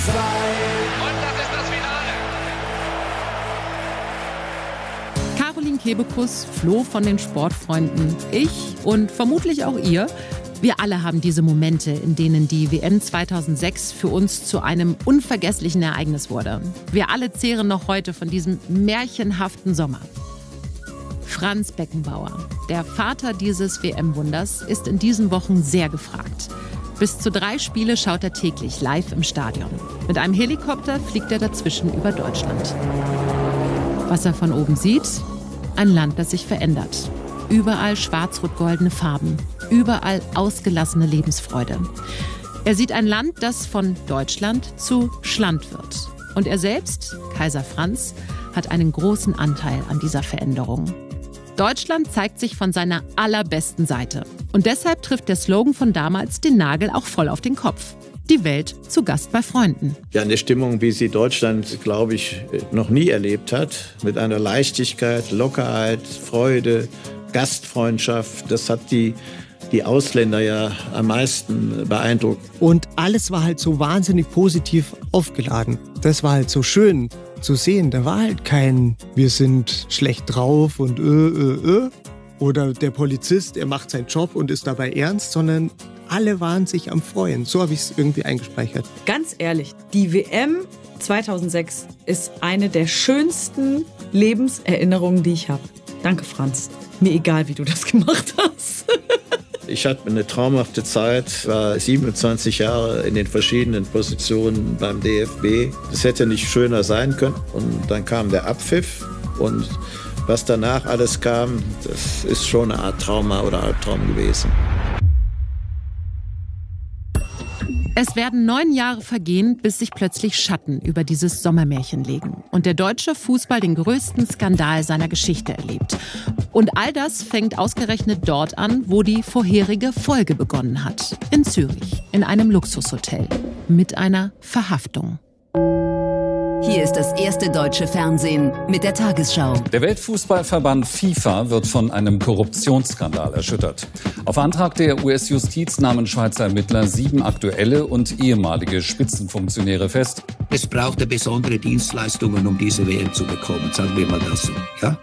Und das ist das Finale. Caroline Kebekus floh von den Sportfreunden. Ich und vermutlich auch ihr. Wir alle haben diese Momente, in denen die WM 2006 für uns zu einem unvergesslichen Ereignis wurde. Wir alle zehren noch heute von diesem märchenhaften Sommer. Franz Beckenbauer, der Vater dieses WM-Wunders, ist in diesen Wochen sehr gefragt. Bis zu 3 Spiele schaut er täglich live im Stadion. Mit einem Helikopter fliegt er dazwischen über Deutschland. Was er von oben sieht? Ein Land, das sich verändert. Überall schwarz-rot-goldene Farben. Überall ausgelassene Lebensfreude. Er sieht ein Land, das von Deutschland zu Schland wird. Und er selbst, Kaiser Franz, hat einen großen Anteil an dieser Veränderung. Deutschland zeigt sich von seiner allerbesten Seite. Und deshalb trifft der Slogan von damals den Nagel auch voll auf den Kopf. Die Welt zu Gast bei Freunden. Ja, eine Stimmung, wie sie Deutschland, glaube ich, noch nie erlebt hat. Mit einer Leichtigkeit, Lockerheit, Freude, Gastfreundschaft. Das hat die Ausländer ja am meisten beeindruckt. Und alles war halt so wahnsinnig positiv aufgeladen. Das war halt so schön zu sehen. Da war halt kein, wir sind schlecht drauf und oder der Polizist, er macht seinen Job und ist dabei ernst, sondern alle waren sich am Freuen. So habe ich es irgendwie eingespeichert. Ganz ehrlich, die WM 2006 ist eine der schönsten Lebenserinnerungen, die ich habe. Danke, Franz. Mir egal, wie du das gemacht hast. Ich hatte eine traumhafte Zeit, war 27 Jahre in den verschiedenen Positionen beim DFB. Das hätte nicht schöner sein können. Und dann kam der Abpfiff. Und was danach alles kam, das ist schon eine Art Trauma oder Albtraum gewesen. Es werden 9 Jahre vergehen, bis sich plötzlich Schatten über dieses Sommermärchen legen und der deutsche Fußball den größten Skandal seiner Geschichte erlebt. Und all das fängt ausgerechnet dort an, wo die vorherige Folge begonnen hat. In Zürich, in einem Luxushotel, mit einer Verhaftung. Hier ist das erste deutsche Fernsehen mit der Tagesschau. Der Weltfußballverband FIFA wird von einem Korruptionsskandal erschüttert. Auf Antrag der US-Justiz nahmen Schweizer Ermittler 7 aktuelle und ehemalige Spitzenfunktionäre fest. Es brauchte besondere Dienstleistungen, um diese WM zu bekommen, sagen wir mal das so, ja?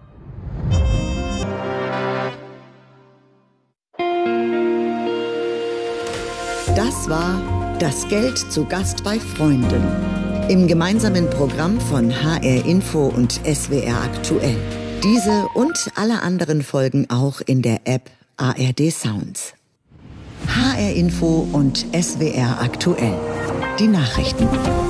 Das war Das Geld zu Gast bei Freunden. Im gemeinsamen Programm von HR Info und SWR Aktuell. Diese und alle anderen Folgen auch in der App ARD Sounds. HR Info und SWR Aktuell. Die Nachrichten.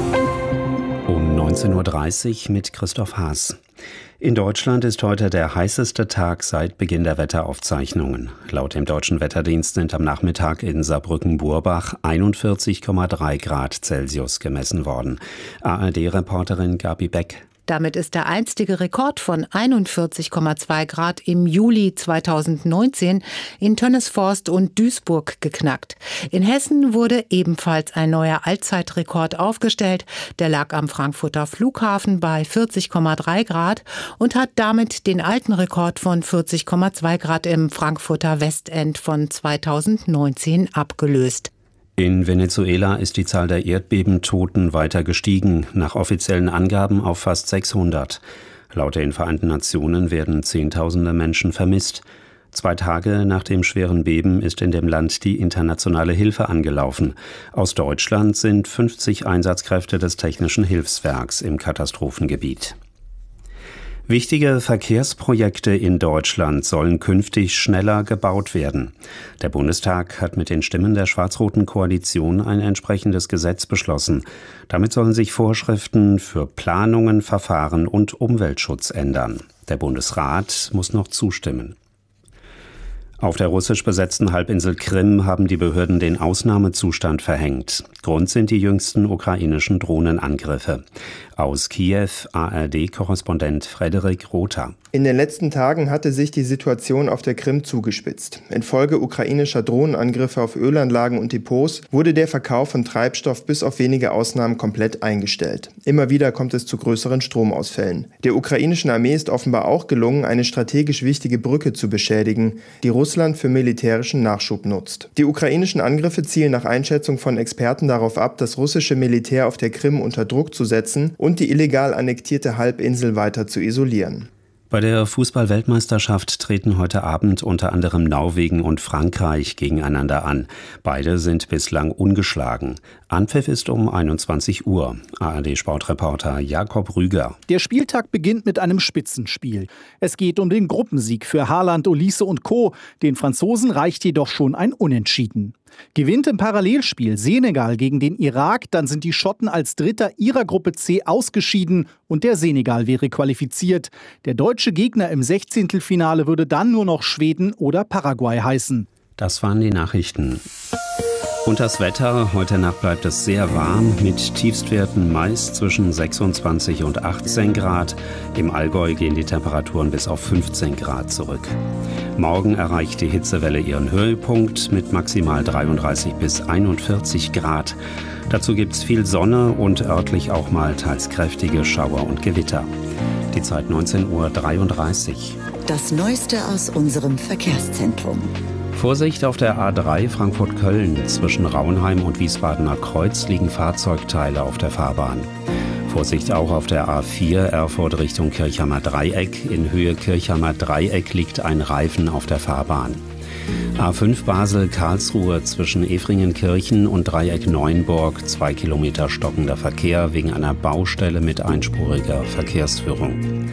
Um 19.30 Uhr mit Christoph Haas. In Deutschland ist heute der heißeste Tag seit Beginn der Wetteraufzeichnungen. Laut dem Deutschen Wetterdienst sind am Nachmittag in Saarbrücken-Burbach 41,3 Grad Celsius gemessen worden. ARD-Reporterin Gabi Beck. Damit ist der einstige Rekord von 41,2 Grad im Juli 2019 in Tönnesforst und Duisburg geknackt. In Hessen wurde ebenfalls ein neuer Allzeitrekord aufgestellt. Der lag am Frankfurter Flughafen bei 40,3 Grad und hat damit den alten Rekord von 40,2 Grad im Frankfurter Westend von 2019 abgelöst. In Venezuela ist die Zahl der Erdbebentoten weiter gestiegen, nach offiziellen Angaben auf fast 600. Laut den Vereinten Nationen werden Zehntausende Menschen vermisst. 2 Tage nach dem schweren Beben ist in dem Land die internationale Hilfe angelaufen. Aus Deutschland sind 50 Einsatzkräfte des Technischen Hilfswerks im Katastrophengebiet. Wichtige Verkehrsprojekte in Deutschland sollen künftig schneller gebaut werden. Der Bundestag hat mit den Stimmen der schwarz-roten Koalition ein entsprechendes Gesetz beschlossen. Damit sollen sich Vorschriften für Planungen, Verfahren und Umweltschutz ändern. Der Bundesrat muss noch zustimmen. Auf der russisch besetzten Halbinsel Krim haben die Behörden den Ausnahmezustand verhängt. Grund sind die jüngsten ukrainischen Drohnenangriffe. Aus Kiew ARD-Korrespondent Frederik Rother. In den letzten Tagen hatte sich die Situation auf der Krim zugespitzt. Infolge ukrainischer Drohnenangriffe auf Ölanlagen und Depots wurde der Verkauf von Treibstoff bis auf wenige Ausnahmen komplett eingestellt. Immer wieder kommt es zu größeren Stromausfällen. Der ukrainischen Armee ist offenbar auch gelungen, eine strategisch wichtige Brücke zu beschädigen. Die russische Russland für militärischen Nachschub nutzt. Die ukrainischen Angriffe zielen nach Einschätzung von Experten darauf ab, das russische Militär auf der Krim unter Druck zu setzen und die illegal annektierte Halbinsel weiter zu isolieren. Bei der Fußball-Weltmeisterschaft treten heute Abend unter anderem Norwegen und Frankreich gegeneinander an. Beide sind bislang ungeschlagen. Anpfiff ist um 21 Uhr. ARD-Sportreporter Jakob Rüger. Der Spieltag beginnt mit einem Spitzenspiel. Es geht um den Gruppensieg für Haaland, Olise und Co. Den Franzosen reicht jedoch schon ein Unentschieden. Gewinnt im Parallelspiel Senegal gegen den Irak, dann sind die Schotten als Dritter ihrer Gruppe C ausgeschieden und der Senegal wäre qualifiziert. Der deutsche Gegner im 16. Finale würde dann nur noch Schweden oder Paraguay heißen. Das waren die Nachrichten. Und das Wetter, heute Nacht bleibt es sehr warm, mit Tiefstwerten meist zwischen 26 und 18 Grad. Im Allgäu gehen die Temperaturen bis auf 15 Grad zurück. Morgen erreicht die Hitzewelle ihren Höhepunkt mit maximal 33 bis 41 Grad. Dazu gibt es viel Sonne und örtlich auch mal teils kräftige Schauer und Gewitter. Die Zeit 19:33 Uhr. Das Neueste aus unserem Verkehrszentrum. Vorsicht auf der A3 Frankfurt-Köln. Zwischen Rauenheim und Wiesbadener Kreuz liegen Fahrzeugteile auf der Fahrbahn. Vorsicht auch auf der A4 Erfurt Richtung Kirchheimer Dreieck. In Höhe Kirchheimer Dreieck liegt ein Reifen auf der Fahrbahn. A5 Basel-Karlsruhe zwischen Efringenkirchen und Dreieck Neuenburg. 2 Kilometer stockender Verkehr wegen einer Baustelle mit einspuriger Verkehrsführung.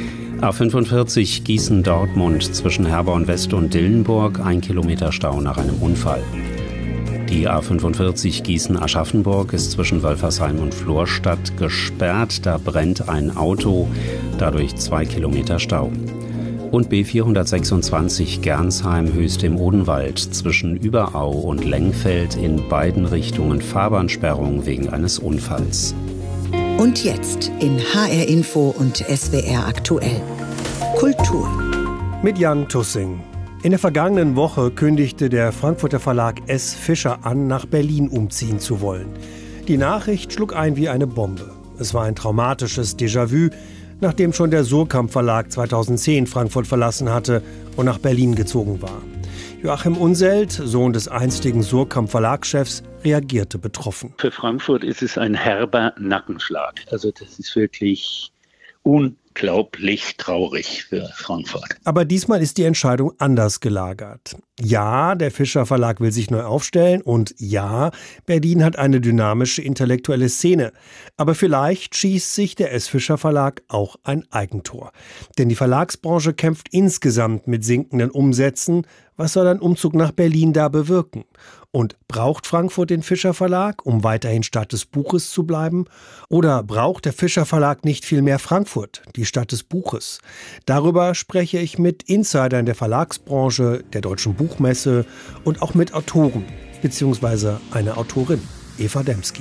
A45 Gießen-Dortmund zwischen Herborn-West und Dillenburg, 1 Kilometer Stau nach einem Unfall. Die A45 Gießen-Aschaffenburg ist zwischen Wölfersheim und Florstadt gesperrt. Da brennt ein Auto, dadurch 2 Kilometer Stau. Und B426 Gernsheim-Höchst im Odenwald zwischen Überau und Lengfeld in beiden Richtungen Fahrbahnsperrung wegen eines Unfalls. Und jetzt in HR Info und SWR aktuell. Kultur. Mit Jan Tussing. In der vergangenen Woche kündigte der Frankfurter Verlag S. Fischer an, nach Berlin umziehen zu wollen. Die Nachricht schlug ein wie eine Bombe. Es war ein traumatisches Déjà-vu, nachdem schon der Suhrkamp Verlag 2010 Frankfurt verlassen hatte und nach Berlin gezogen war. Joachim Unselt, Sohn des einstigen Suhrkamp Verlagschefs, reagierte betroffen. Für Frankfurt ist es ein herber Nackenschlag. Also das ist wirklich unglaublich traurig für Frankfurt. Aber diesmal ist die Entscheidung anders gelagert. Ja, der Fischer Verlag will sich neu aufstellen und ja, Berlin hat eine dynamische intellektuelle Szene. Aber vielleicht schießt sich der S. Fischer Verlag auch ein Eigentor. Denn die Verlagsbranche kämpft insgesamt mit sinkenden Umsätzen. Was soll ein Umzug nach Berlin da bewirken? Und braucht Frankfurt den Fischer Verlag, um weiterhin Stadt des Buches zu bleiben? Oder braucht der Fischer Verlag nicht vielmehr Frankfurt, die Stadt des Buches? Darüber spreche ich mit Insidern der Verlagsbranche, der Deutschen Buchmesse und auch mit Autoren, beziehungsweise einer Autorin, Eva Demski.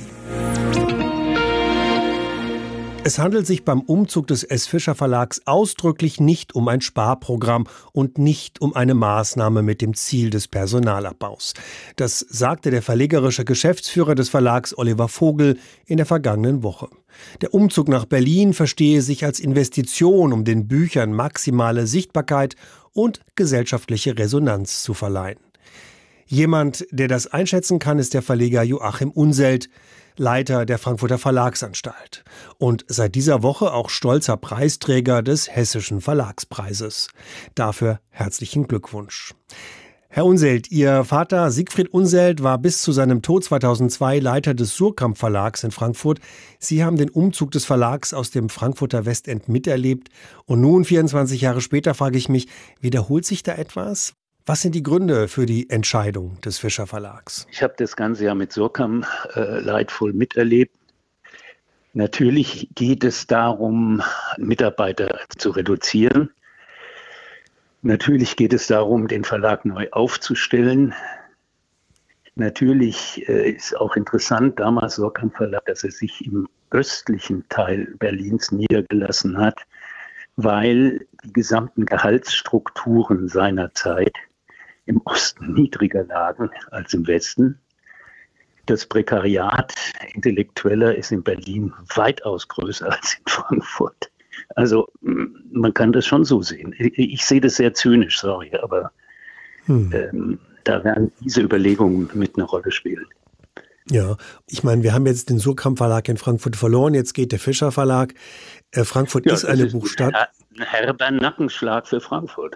Es handelt sich beim Umzug des S. Fischer Verlags ausdrücklich nicht um ein Sparprogramm und nicht um eine Maßnahme mit dem Ziel des Personalabbaus. Das sagte der verlegerische Geschäftsführer des Verlags Oliver Vogel in der vergangenen Woche. Der Umzug nach Berlin verstehe sich als Investition, um den Büchern maximale Sichtbarkeit und gesellschaftliche Resonanz zu verleihen. Jemand, der das einschätzen kann, ist der Verleger Joachim Unselt, Leiter der Frankfurter Verlagsanstalt und seit dieser Woche auch stolzer Preisträger des Hessischen Verlagspreises. Dafür herzlichen Glückwunsch. Herr Unselt, Ihr Vater Siegfried Unselt war bis zu seinem Tod 2002 Leiter des Suhrkamp Verlags in Frankfurt. Sie haben den Umzug des Verlags aus dem Frankfurter Westend miterlebt. Und nun, 24 Jahre später, frage ich mich, wiederholt sich da etwas? Was sind die Gründe für die Entscheidung des Fischer Verlags? Ich habe das ganze Jahr mit Suhrkamp leidvoll miterlebt. Natürlich geht es darum, Mitarbeiter zu reduzieren. Natürlich geht es darum, den Verlag neu aufzustellen. Natürlich ist auch interessant, damals Suhrkamp Verlag, dass er sich im östlichen Teil Berlins niedergelassen hat, weil die gesamten Gehaltsstrukturen seiner Zeit im Osten niedriger lagen als im Westen. Das Prekariat Intellektueller ist in Berlin weitaus größer als in Frankfurt. Also man kann das schon so sehen. Ich sehe das sehr zynisch, sorry, aber Da werden diese Überlegungen mit eine Rolle spielen. Ja, ich meine, wir haben jetzt den Surkamp Verlag in Frankfurt verloren, jetzt geht der Fischer Verlag. Frankfurt ist eine Buchstadt. Ein herber Nackenschlag für Frankfurt.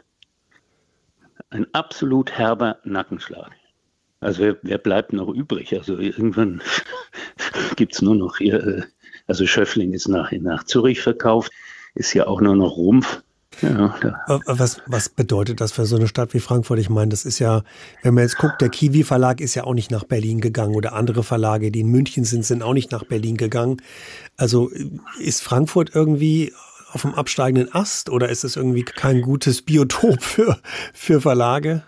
Ein absolut herber Nackenschlag. Also wer bleibt noch übrig? Also irgendwann gibt es nur noch hier, also Schöffling ist nach Zürich verkauft, ist ja auch nur noch Rumpf. Ja, was bedeutet das für so eine Stadt wie Frankfurt? Ich meine, das ist ja, wenn man jetzt guckt, der Kiwi Verlag ist ja auch nicht nach Berlin gegangen oder andere Verlage, die in München sind auch nicht nach Berlin gegangen. Also ist Frankfurt irgendwie auf dem absteigenden Ast oder ist es irgendwie kein gutes Biotop für Verlage?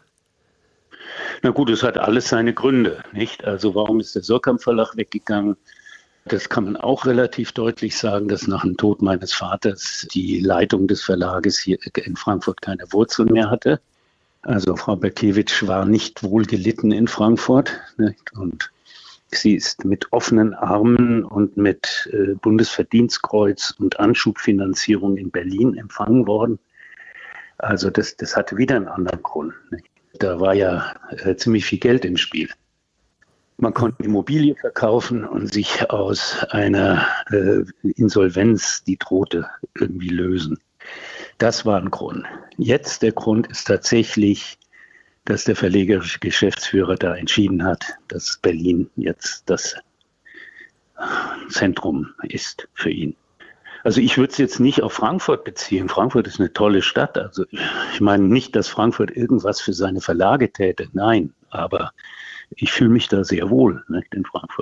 Na gut, es hat alles seine Gründe, nicht? Also warum ist der Surkamp Verlag weggegangen? Das kann man auch relativ deutlich sagen, dass nach dem Tod meines Vaters die Leitung des Verlages hier in Frankfurt keine Wurzeln mehr hatte. Also Frau Berkiewicz war nicht wohl gelitten in Frankfurt, nicht? Und sie ist mit offenen Armen und mit Bundesverdienstkreuz und Anschubfinanzierung in Berlin empfangen worden. Also das hatte wieder einen anderen Grund, nicht? Da war ja ziemlich viel Geld im Spiel. Man konnte Immobilie verkaufen und sich aus einer Insolvenz, die drohte, irgendwie lösen. Das war ein Grund. Jetzt der Grund ist tatsächlich, dass der verlegerische Geschäftsführer da entschieden hat, dass Berlin jetzt das Zentrum ist für ihn. Also ich würde es jetzt nicht auf Frankfurt beziehen. Frankfurt ist eine tolle Stadt. Also ich meine nicht, dass Frankfurt irgendwas für seine Verlage täte. Nein, aber ich fühle mich da sehr wohl, nicht, in Frankfurt.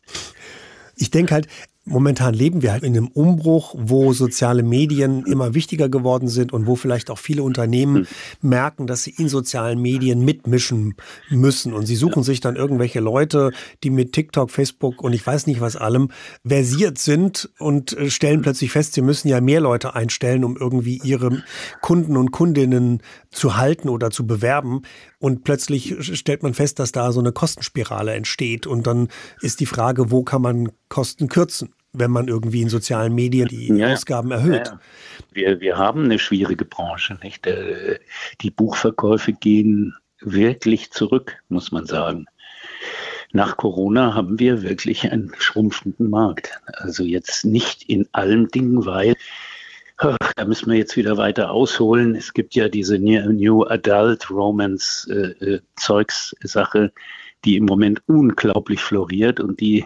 Ich denke halt, momentan leben wir halt in einem Umbruch, wo soziale Medien immer wichtiger geworden sind und wo vielleicht auch viele Unternehmen merken, dass sie in sozialen Medien mitmischen müssen. Und sie suchen sich dann irgendwelche Leute, die mit TikTok, Facebook und ich weiß nicht was allem versiert sind und stellen plötzlich fest, sie müssen ja mehr Leute einstellen, um irgendwie ihre Kunden und Kundinnen zu halten oder zu bewerben. Und plötzlich stellt man fest, dass da so eine Kostenspirale entsteht. Und dann ist die Frage, wo kann man Kosten kürzen, wenn man irgendwie in sozialen Medien die Ausgaben erhöht. Ja. Wir haben eine schwierige Branche, nicht? Die Buchverkäufe gehen wirklich zurück, muss man sagen. Nach Corona haben wir wirklich einen schrumpfenden Markt. Also jetzt nicht in allen Dingen, weil da müssen wir jetzt wieder weiter ausholen. Es gibt ja diese New Adult Romance Zeugs-Sache, die im Moment unglaublich floriert und die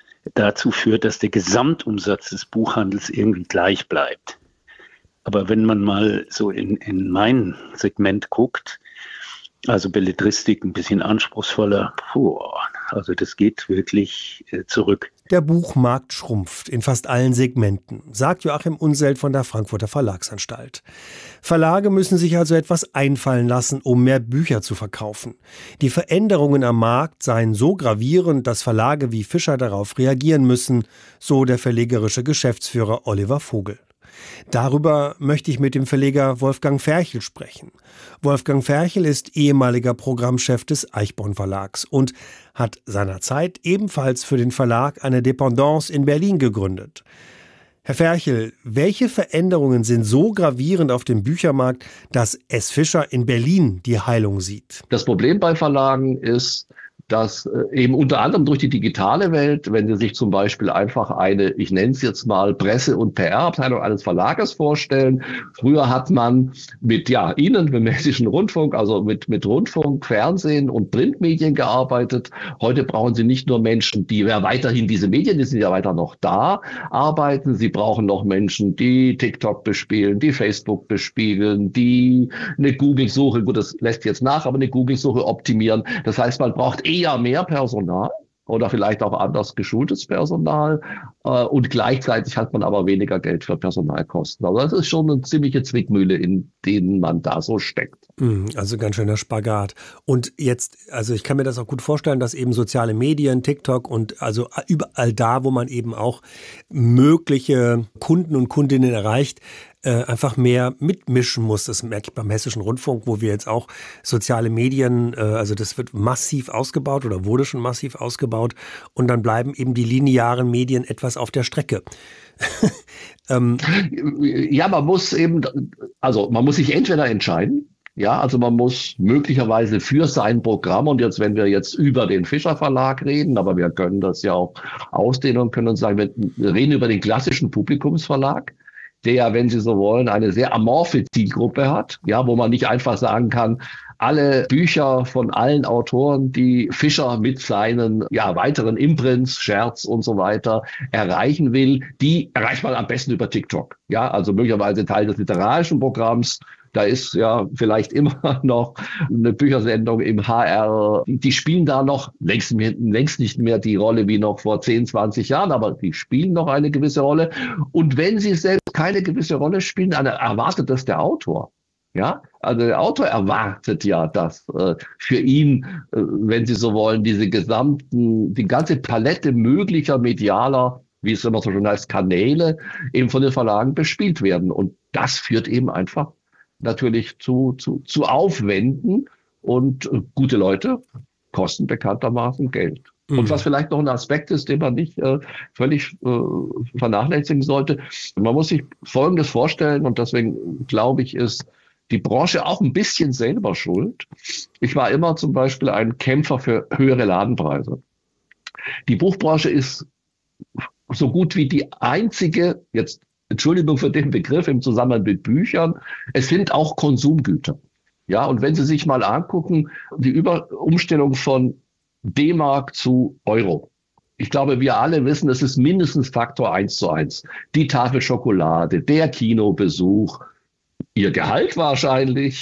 dazu führt, dass der Gesamtumsatz des Buchhandels irgendwie gleich bleibt. Aber wenn man mal so in mein Segment guckt, also Belletristik ein bisschen anspruchsvoller, also das geht wirklich zurück. Der Buchmarkt schrumpft in fast allen Segmenten, sagt Joachim Unseld von der Frankfurter Verlagsanstalt. Verlage müssen sich also etwas einfallen lassen, um mehr Bücher zu verkaufen. Die Veränderungen am Markt seien so gravierend, dass Verlage wie Fischer darauf reagieren müssen, so der verlegerische Geschäftsführer Oliver Vogel. Darüber möchte ich mit dem Verleger Wolfgang Ferchel sprechen. Wolfgang Ferchel ist ehemaliger Programmchef des Eichborn Verlags und hat seinerzeit ebenfalls für den Verlag eine Dependance in Berlin gegründet. Herr Ferchel, welche Veränderungen sind so gravierend auf dem Büchermarkt, dass S. Fischer in Berlin die Heilung sieht? Das Problem bei Verlagen ist, dass eben unter anderem durch die digitale Welt, wenn Sie sich zum Beispiel einfach eine, ich nenne es jetzt mal, Presse- und PR-Abteilung eines Verlages vorstellen. Früher hat man mit Ihnen, mit dem Hessischen Rundfunk, also mit Rundfunk, Fernsehen und Printmedien gearbeitet. Heute brauchen Sie nicht nur Menschen, die weiterhin diese Medien, die sind ja weiter noch da, arbeiten. Sie brauchen noch Menschen, die TikTok bespielen, die Facebook bespielen, die eine Google-Suche, gut, das lässt jetzt nach, aber eine Google-Suche optimieren. Das heißt, man braucht eher mehr Personal oder vielleicht auch anders geschultes Personal und gleichzeitig hat man aber weniger Geld für Personalkosten. Also das ist schon eine ziemliche Zwickmühle, in denen man da so steckt. Also ganz schöner Spagat. Und jetzt, also ich kann mir das auch gut vorstellen, dass eben soziale Medien, TikTok und also überall da, wo man eben auch mögliche Kunden und Kundinnen erreicht, einfach mehr mitmischen muss. Das merke ich beim Hessischen Rundfunk, wo wir jetzt auch soziale Medien, also das wird massiv ausgebaut oder wurde schon massiv ausgebaut und dann bleiben eben die linearen Medien etwas auf der Strecke. Ja, man muss sich entweder entscheiden, Ja, also man muss möglicherweise für sein Programm, und jetzt, wenn wir jetzt über den Fischer Verlag reden, aber wir können das ja auch ausdehnen und können uns sagen, wir reden über den klassischen Publikumsverlag, der ja, wenn Sie so wollen, eine sehr amorphe Zielgruppe hat, ja, wo man nicht einfach sagen kann, alle Bücher von allen Autoren, die Fischer mit seinen weiteren Imprints, Scherz und so weiter erreichen will, die erreicht man am besten über TikTok. Ja, also möglicherweise Teil des literarischen Programms. Da ist ja vielleicht immer noch eine Büchersendung im HR. Die spielen da noch längst nicht mehr die Rolle wie noch vor 10, 20 Jahren, aber die spielen noch eine gewisse Rolle. Und wenn sie selbst keine gewisse Rolle spielen, dann erwartet das der Autor. Ja, also der Autor erwartet ja, dass für ihn, wenn Sie so wollen, die ganze Palette möglicher medialer, wie es immer so schön heißt, Kanäle eben von den Verlagen bespielt werden. Und das führt eben einfach natürlich zu Aufwänden, und gute Leute kosten bekanntermaßen Geld. Mhm. Und was vielleicht noch ein Aspekt ist, den man nicht völlig vernachlässigen sollte, man muss sich Folgendes vorstellen, und deswegen glaube ich, ist die Branche auch ein bisschen selber schuld. Ich war immer zum Beispiel ein Kämpfer für höhere Ladenpreise. Die Buchbranche ist so gut wie die einzige, jetzt Entschuldigung für den Begriff im Zusammenhang mit Büchern, es sind auch Konsumgüter. Ja, und wenn Sie sich mal angucken, die Umstellung von D-Mark zu Euro. Ich glaube, wir alle wissen, es ist mindestens Faktor 1:1. Die Tafel Schokolade, der Kinobesuch, Ihr Gehalt wahrscheinlich,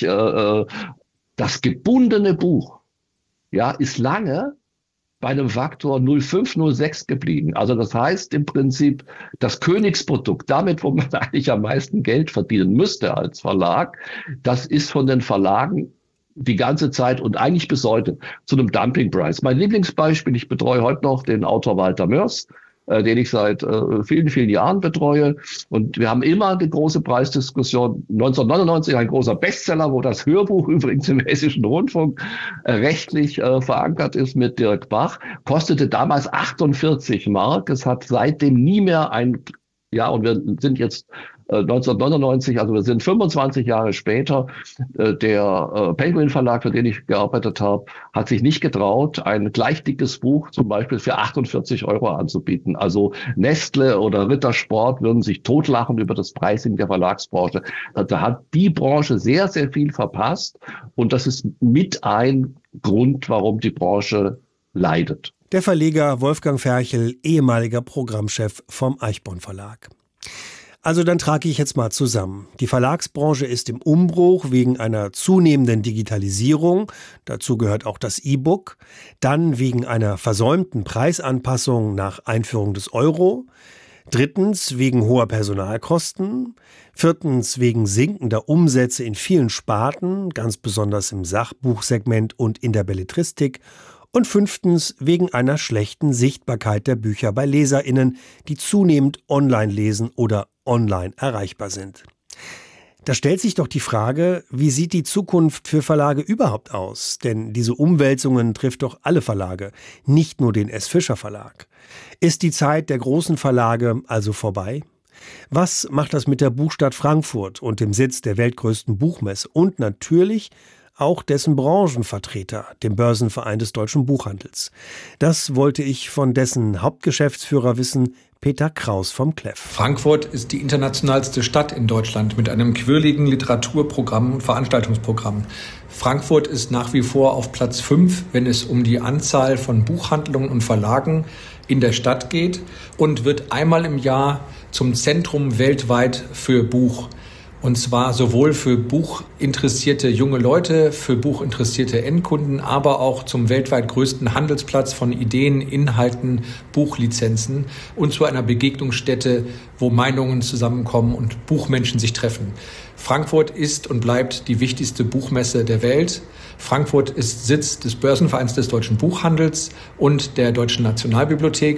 das gebundene Buch, ja, ist lange bei einem Faktor 0,5, 0,6 geblieben. Also das heißt im Prinzip, das Königsprodukt, damit, wo man eigentlich am meisten Geld verdienen müsste als Verlag, das ist von den Verlagen die ganze Zeit und eigentlich bis heute zu einem Dumpingpreis. Mein Lieblingsbeispiel, ich betreue heute noch den Autor Walter Mörs, den ich seit vielen, vielen Jahren betreue. Und wir haben immer eine große Preisdiskussion. 1999 ein großer Bestseller, wo das Hörbuch übrigens im Hessischen Rundfunk rechtlich verankert ist mit Dirk Bach, kostete damals 48 Mark. Es hat seitdem nie mehr und wir sind jetzt 1999, also wir sind 25 Jahre später, der Penguin Verlag, für den ich gearbeitet habe, hat sich nicht getraut, ein gleich dickes Buch zum Beispiel für 48 € anzubieten. Also Nestle oder Rittersport würden sich totlachen über das Pricing der Verlagsbranche. Da hat die Branche sehr, sehr viel verpasst, und das ist mit ein Grund, warum die Branche leidet. Der Verleger Wolfgang Ferchel, ehemaliger Programmchef vom Eichborn Verlag. Also dann trage ich jetzt mal zusammen. Die Verlagsbranche ist im Umbruch wegen einer zunehmenden Digitalisierung. Dazu gehört auch das E-Book. Dann wegen einer versäumten Preisanpassung nach Einführung des Euro. Drittens wegen hoher Personalkosten. Viertens wegen sinkender Umsätze in vielen Sparten, ganz besonders im Sachbuchsegment und in der Belletristik. Und fünftens wegen einer schlechten Sichtbarkeit der Bücher bei LeserInnen, die zunehmend online lesen oder online erreichbar sind. Da stellt sich doch die Frage, wie sieht die Zukunft für Verlage überhaupt aus? Denn diese Umwälzungen trifft doch alle Verlage, nicht nur den S. Fischer Verlag. Ist die Zeit der großen Verlage also vorbei? Was macht das mit der Buchstadt Frankfurt und dem Sitz der weltgrößten Buchmesse und natürlich auch dessen Branchenvertreter, dem Börsenverein des deutschen Buchhandels? Das wollte ich von dessen Hauptgeschäftsführer wissen, Peter Kraus vom Kleff. Frankfurt ist die internationalste Stadt in Deutschland mit einem quirligen Literaturprogramm und Veranstaltungsprogramm. Frankfurt ist nach wie vor auf Platz 5, wenn es um die Anzahl von Buchhandlungen und Verlagen in der Stadt geht, und wird einmal im Jahr zum Zentrum weltweit für Buch. Und zwar sowohl für buchinteressierte junge Leute, für buchinteressierte Endkunden, aber auch zum weltweit größten Handelsplatz von Ideen, Inhalten, Buchlizenzen und zu einer Begegnungsstätte, wo Meinungen zusammenkommen und Buchmenschen sich treffen. Frankfurt ist und bleibt die wichtigste Buchmesse der Welt. Frankfurt ist Sitz des Börsenvereins des deutschen Buchhandels und der Deutschen Nationalbibliothek.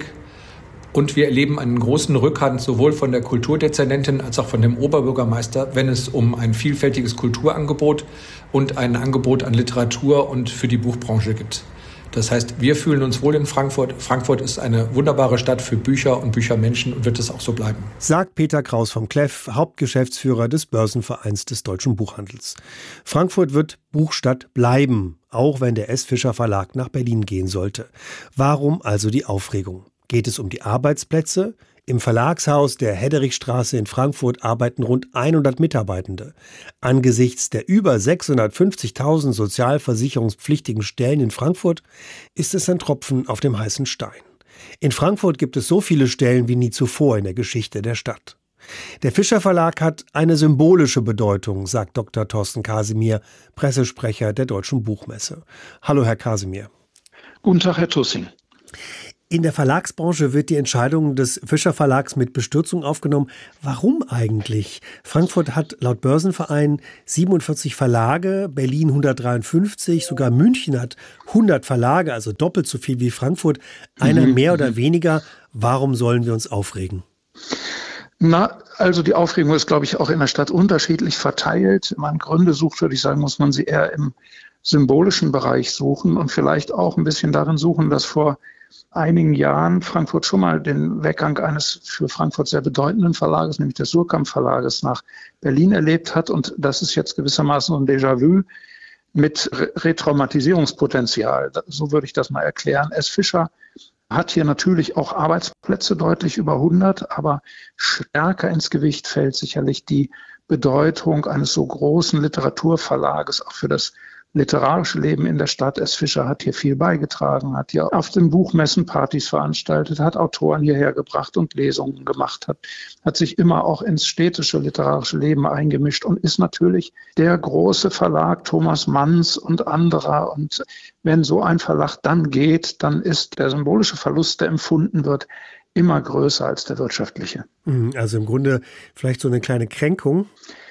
Und wir erleben einen großen Rückhalt sowohl von der Kulturdezernentin als auch von dem Oberbürgermeister, wenn es um ein vielfältiges Kulturangebot und ein Angebot an Literatur und für die Buchbranche geht. Das heißt, wir fühlen uns wohl in Frankfurt. Frankfurt ist eine wunderbare Stadt für Bücher und Büchermenschen und wird es auch so bleiben. Sagt Peter Kraus vom Kleff, Hauptgeschäftsführer des Börsenvereins des Deutschen Buchhandels. Frankfurt wird Buchstadt bleiben, auch wenn der S. Fischer Verlag nach Berlin gehen sollte. Warum also die Aufregung? Geht es um die Arbeitsplätze? Im Verlagshaus der Hederichstraße in Frankfurt arbeiten rund 100 Mitarbeitende. Angesichts der über 650.000 sozialversicherungspflichtigen Stellen in Frankfurt ist es ein Tropfen auf dem heißen Stein. In Frankfurt gibt es so viele Stellen wie nie zuvor in der Geschichte der Stadt. Der Fischer Verlag hat eine symbolische Bedeutung, sagt Dr. Thorsten Kasimir, Pressesprecher der Deutschen Buchmesse. Hallo, Herr Kasimir. Guten Tag, Herr Tussing. In der Verlagsbranche wird die Entscheidung des Fischer Verlags mit Bestürzung aufgenommen. Warum eigentlich? Frankfurt hat laut Börsenverein 47 Verlage, Berlin 153, sogar München hat 100 Verlage, also doppelt so viel wie Frankfurt. Einer mehr oder weniger. Warum sollen wir uns aufregen? Also die Aufregung ist, glaube ich, auch in der Stadt unterschiedlich verteilt. Wenn man Gründe sucht, würde ich sagen, muss man sie eher im symbolischen Bereich suchen und vielleicht auch ein bisschen darin suchen, dass vor einigen Jahren Frankfurt schon mal den Weggang eines für Frankfurt sehr bedeutenden Verlages, nämlich des Suhrkamp Verlages, nach Berlin erlebt hat. Und das ist jetzt gewissermaßen ein Déjà-vu mit Retraumatisierungspotenzial. So würde ich das mal erklären. S. Fischer hat hier natürlich auch Arbeitsplätze, deutlich über 100, aber stärker ins Gewicht fällt sicherlich die Bedeutung eines so großen Literaturverlages auch für das literarische Leben in der Stadt. S. Fischer hat hier viel beigetragen, hat hier auf den Buchmessen Partys veranstaltet, hat Autoren hierher gebracht und Lesungen gemacht, hat sich immer auch ins städtische literarische Leben eingemischt und ist natürlich der große Verlag Thomas Manns und anderer. Und wenn so ein Verlag dann geht, dann ist der symbolische Verlust, der empfunden wird, immer größer als der wirtschaftliche. Also im Grunde vielleicht so eine kleine Kränkung.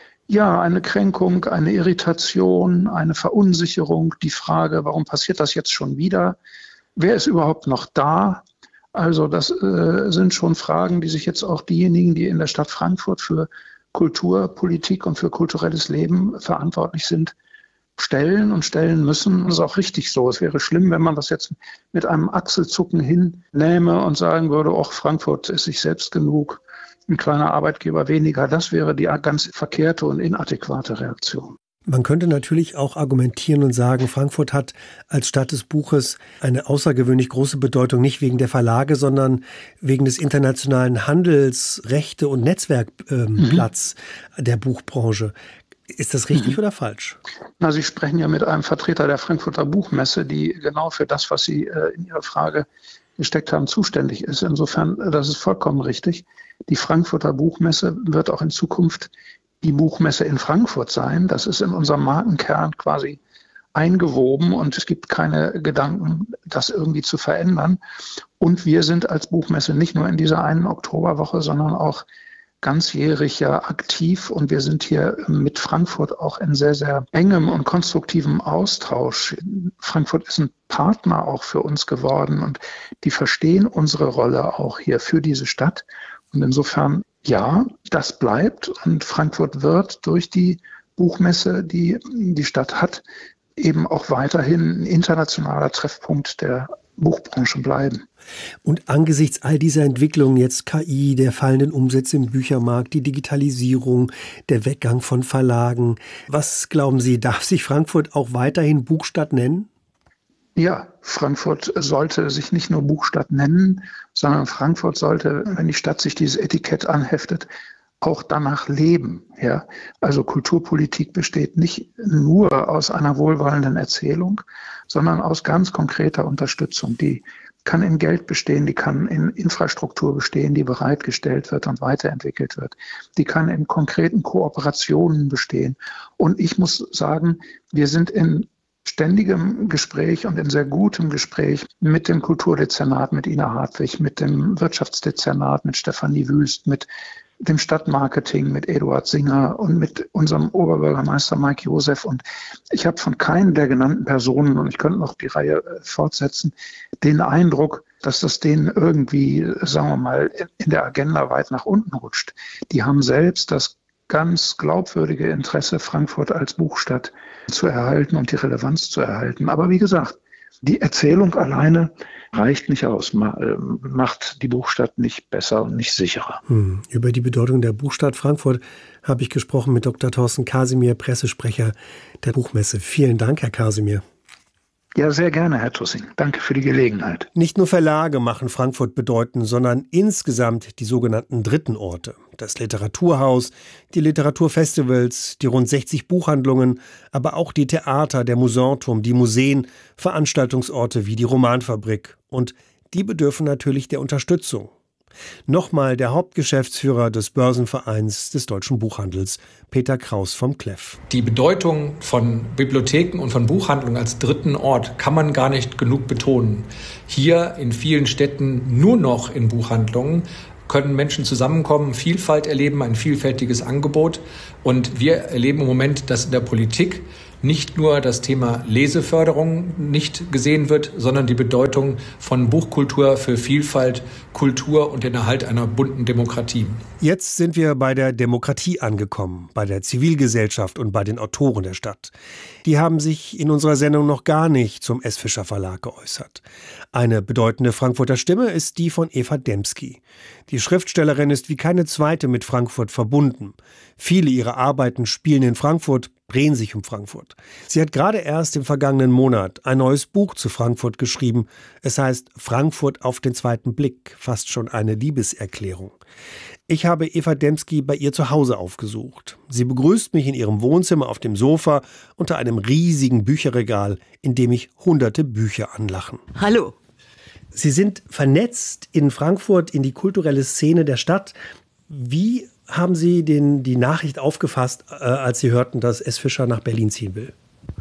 Ja, eine Kränkung, eine Irritation, eine Verunsicherung, die Frage, warum passiert das jetzt schon wieder? Wer ist überhaupt noch da? Also das sind schon Fragen, die sich jetzt auch diejenigen, die in der Stadt Frankfurt für Kulturpolitik und für kulturelles Leben verantwortlich sind, stellen und stellen müssen. Das ist auch richtig so. Es wäre schlimm, wenn man das jetzt mit einem Achselzucken hinlähme und sagen würde, ach, Frankfurt ist sich selbst genug, ein kleiner Arbeitgeber weniger. Das wäre die ganz verkehrte und inadäquate Reaktion. Man könnte natürlich auch argumentieren und sagen, Frankfurt hat als Stadt des Buches eine außergewöhnlich große Bedeutung, nicht wegen der Verlage, sondern wegen des internationalen Handels-, Rechte- und Netzwerkplatz der Buchbranche. Ist das richtig oder falsch? Na, Sie sprechen ja mit einem Vertreter der Frankfurter Buchmesse, die genau für das, was Sie in Ihrer Frage gesteckt haben, zuständig ist. Insofern, das ist vollkommen richtig. Die Frankfurter Buchmesse wird auch in Zukunft die Buchmesse in Frankfurt sein. Das ist in unserem Markenkern quasi eingewoben und es gibt keine Gedanken, das irgendwie zu verändern. Und wir sind als Buchmesse nicht nur in dieser einen Oktoberwoche, sondern auch ganzjährig ja aktiv und wir sind hier mit Frankfurt auch in sehr, sehr engem und konstruktivem Austausch. Frankfurt ist ein Partner auch für uns geworden und die verstehen unsere Rolle auch hier für diese Stadt. Und insofern, ja, das bleibt und Frankfurt wird durch die Buchmesse, die die Stadt hat, eben auch weiterhin ein internationaler Treffpunkt der Buchbranche bleiben. Und angesichts all dieser Entwicklungen, jetzt KI, der fallenden Umsätze im Büchermarkt, die Digitalisierung, der Weggang von Verlagen, was glauben Sie, darf sich Frankfurt auch weiterhin Buchstadt nennen? Ja, Frankfurt sollte sich nicht nur Buchstadt nennen, sondern Frankfurt sollte, wenn die Stadt sich dieses Etikett anheftet, auch danach leben. Ja? Also Kulturpolitik besteht nicht nur aus einer wohlwollenden Erzählung, sondern aus ganz konkreter Unterstützung. Die kann in Geld bestehen, die kann in Infrastruktur bestehen, die bereitgestellt wird und weiterentwickelt wird. Die kann in konkreten Kooperationen bestehen. Und ich muss sagen, wir sind in ständigem Gespräch und in sehr gutem Gespräch mit dem Kulturdezernat, mit Ina Hartwig, mit dem Wirtschaftsdezernat, mit Stefanie Wüst, mit dem Stadtmarketing, mit Eduard Singer und mit unserem Oberbürgermeister Mike Josef. Und ich habe von keinen der genannten Personen, und ich könnte noch die Reihe fortsetzen, den Eindruck, dass das denen irgendwie, sagen wir mal, in der Agenda weit nach unten rutscht. Die haben selbst das ganz glaubwürdige Interesse, Frankfurt als Buchstadt zu erhalten und die Relevanz zu erhalten. Aber wie gesagt, Die Erzählung alleine reicht nicht aus, macht die Buchstadt nicht besser und nicht sicherer. Über die Bedeutung der Buchstadt Frankfurt habe ich gesprochen mit Dr. Thorsten Kasimir, Pressesprecher der Buchmesse. Vielen Dank, Herr Kasimir. Ja, sehr gerne, Herr Tussing. Danke für die Gelegenheit. Nicht nur Verlage machen Frankfurt bedeutend, sondern insgesamt die sogenannten dritten Orte. Das Literaturhaus, die Literaturfestivals, die rund 60 Buchhandlungen, aber auch die Theater, der Musanturm, die Museen, Veranstaltungsorte wie die Romanfabrik. Und die bedürfen natürlich der Unterstützung. Nochmal der Hauptgeschäftsführer des Börsenvereins des deutschen Buchhandels, Peter Kraus vom Kleff. Die Bedeutung von Bibliotheken und von Buchhandlungen als dritten Ort kann man gar nicht genug betonen. Hier in vielen Städten nur noch in Buchhandlungen können Menschen zusammenkommen, Vielfalt erleben, ein vielfältiges Angebot. Und wir erleben im Moment, dass in der Politik nicht nur das Thema Leseförderung nicht gesehen wird, sondern die Bedeutung von Buchkultur für Vielfalt, Kultur und den Erhalt einer bunten Demokratie. Jetzt sind wir bei der Demokratie angekommen, bei der Zivilgesellschaft und bei den Autoren der Stadt. Die haben sich in unserer Sendung noch gar nicht zum S. Fischer Verlag geäußert. Eine bedeutende Frankfurter Stimme ist die von Eva Dembski. Die Schriftstellerin ist wie keine zweite mit Frankfurt verbunden. Viele ihrer Arbeiten spielen in Frankfurt, drehen sich um Frankfurt. Sie hat gerade erst im vergangenen Monat ein neues Buch zu Frankfurt geschrieben. Es heißt Frankfurt auf den zweiten Blick, fast schon eine Liebeserklärung. Ich habe Eva Dembski bei ihr zu Hause aufgesucht. Sie begrüßt mich in ihrem Wohnzimmer auf dem Sofa unter einem riesigen Bücherregal, in dem mich hunderte Bücher anlachen. Hallo. Sie sind vernetzt in Frankfurt, in die kulturelle Szene der Stadt. Wie haben Sie die Nachricht aufgefasst, als Sie hörten, dass S. Fischer nach Berlin ziehen will?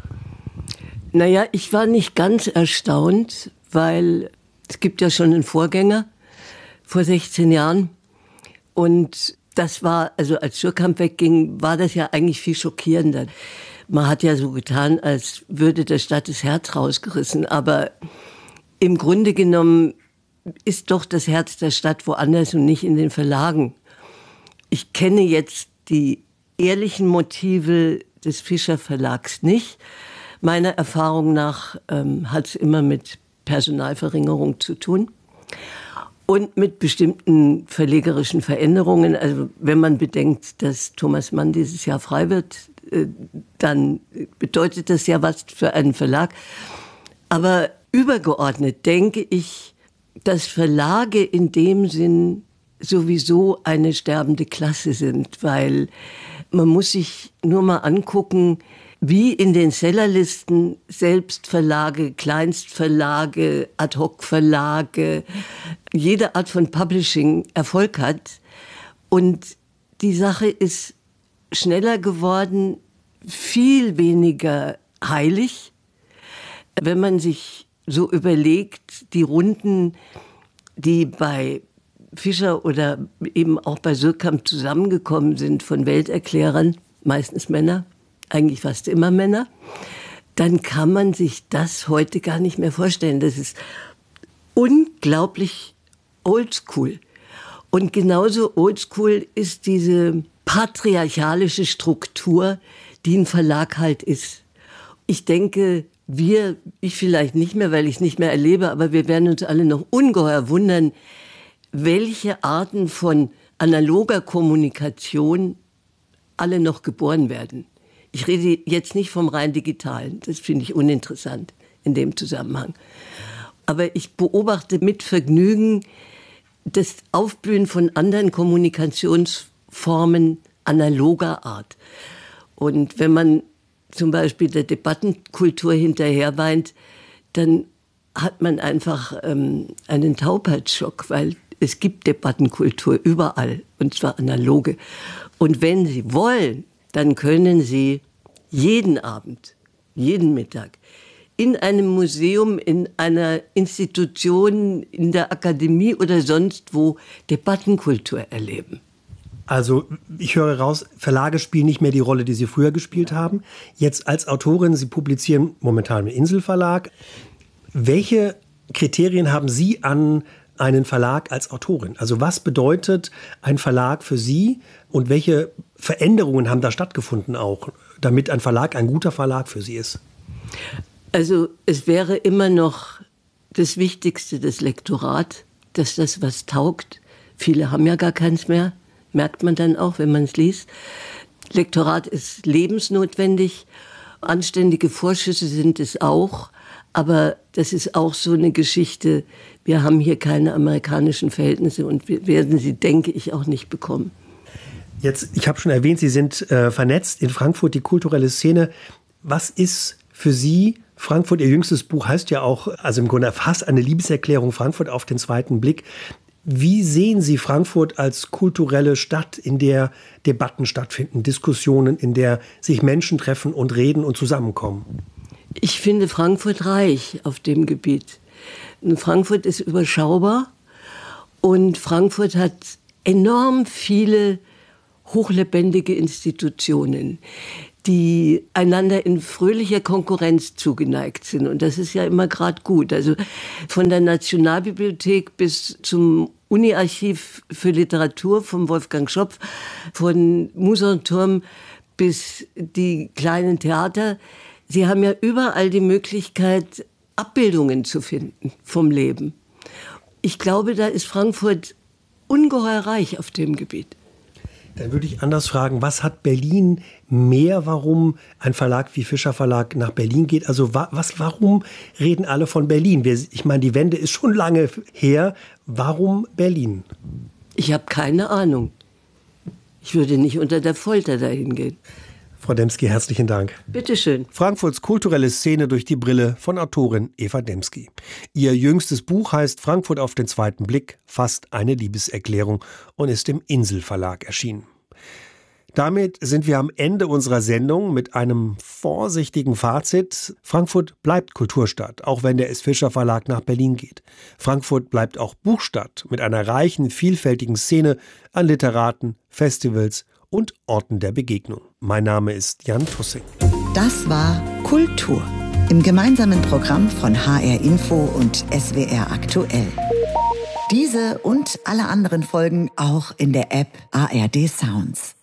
Naja, ich war nicht ganz erstaunt, weil es gibt ja schon einen Vorgänger vor 16 Jahren. Und das war, also als Schürkamp wegging, war das ja eigentlich viel schockierender. Man hat ja so getan, als würde der Stadt das Herz rausgerissen. Aber im Grunde genommen ist doch das Herz der Stadt woanders und nicht in den Verlagen. Ich kenne jetzt die ehrlichen Motive des Fischer Verlags nicht. Meiner Erfahrung nach hat es immer mit Personalverringerung zu tun und mit bestimmten verlegerischen Veränderungen. Also wenn man bedenkt, dass Thomas Mann dieses Jahr frei wird, dann bedeutet das ja was für einen Verlag. Aber übergeordnet denke ich, dass Verlage in dem Sinn sowieso eine sterbende Klasse sind, weil man muss sich nur mal angucken, wie in den Sellerlisten Selbstverlage, Kleinstverlage, Ad-hoc-Verlage, jede Art von Publishing Erfolg hat. Und die Sache ist schneller geworden, viel weniger heilig. Wenn man sich so überlegt, die Runden, die bei Fischer oder eben auch bei Schürkamp zusammengekommen sind von Welterklärern, meistens Männer, eigentlich fast immer Männer, dann kann man sich das heute gar nicht mehr vorstellen. Das ist unglaublich oldschool. Und genauso oldschool ist diese patriarchalische Struktur, die ein Verlag halt ist. Ich denke, ich vielleicht nicht mehr, weil ich es nicht mehr erlebe, aber wir werden uns alle noch ungeheuer wundern, welche Arten von analoger Kommunikation alle noch geboren werden. Ich rede jetzt nicht vom rein digitalen, das finde ich uninteressant in dem Zusammenhang. Aber ich beobachte mit Vergnügen das Aufblühen von anderen Kommunikationsformen analoger Art. Und wenn man zum Beispiel der Debattenkultur hinterherweint, dann hat man einfach einen Taubheitsschock, weil es gibt Debattenkultur überall, und zwar analoge. Und wenn Sie wollen, dann können Sie jeden Abend, jeden Mittag in einem Museum, in einer Institution, in der Akademie oder sonst wo Debattenkultur erleben. Also ich höre raus, Verlage spielen nicht mehr die Rolle, die sie früher gespielt haben. Jetzt als Autorin, Sie publizieren momentan im Inselverlag. Welche Kriterien haben Sie an einen Verlag als Autorin? Also was bedeutet ein Verlag für Sie und welche Veränderungen haben da stattgefunden auch, damit ein Verlag ein guter Verlag für Sie ist? Also es wäre immer noch das Wichtigste, das Lektorat, dass das was taugt. Viele haben ja gar keins mehr, merkt man dann auch, wenn man es liest. Lektorat ist lebensnotwendig, anständige Vorschüsse sind es auch, aber das ist auch so eine Geschichte, wir haben hier keine amerikanischen Verhältnisse und wir werden sie, denke ich, auch nicht bekommen. Jetzt, ich habe schon erwähnt, Sie sind vernetzt in Frankfurt, die kulturelle Szene. Was ist für Sie Frankfurt? Ihr jüngstes Buch heißt ja auch, also im Grunde fast eine Liebeserklärung, Frankfurt auf den zweiten Blick. Wie sehen Sie Frankfurt als kulturelle Stadt, in der Debatten stattfinden, Diskussionen, in der sich Menschen treffen und reden und zusammenkommen? Ich finde Frankfurt reich auf dem Gebiet. Frankfurt ist überschaubar und Frankfurt hat enorm viele hochlebendige Institutionen, die einander in fröhlicher Konkurrenz zugeneigt sind. Und das ist ja immer gerade gut. Also von der Nationalbibliothek bis zum Uni-Archiv für Literatur von Wolfgang Schopf, von Musenturm bis die kleinen Theater. Sie haben ja überall die Möglichkeit, Abbildungen zu finden vom Leben. Ich glaube, da ist Frankfurt ungeheuer reich auf dem Gebiet. Dann würde ich anders fragen, was hat Berlin mehr, warum ein Verlag wie Fischer Verlag nach Berlin geht? Also warum reden alle von Berlin? Ich meine, die Wende ist schon lange her. Warum Berlin? Ich habe keine Ahnung. Ich würde nicht unter der Folter dahin gehen. Frau Dembski, herzlichen Dank. Bitte schön. Frankfurts kulturelle Szene durch die Brille von Autorin Eva Dembski. Ihr jüngstes Buch heißt Frankfurt auf den zweiten Blick, fast eine Liebeserklärung und ist im Insel Verlag erschienen. Damit sind wir am Ende unserer Sendung mit einem vorsichtigen Fazit. Frankfurt bleibt Kulturstadt, auch wenn der S. Fischer Verlag nach Berlin geht. Frankfurt bleibt auch Buchstadt mit einer reichen, vielfältigen Szene an Literaten, Festivals und Orten der Begegnung. Mein Name ist Jan Tussing. Das war Kultur im gemeinsamen Programm von HR Info und SWR Aktuell. Diese und alle anderen Folgen auch in der App ARD Sounds.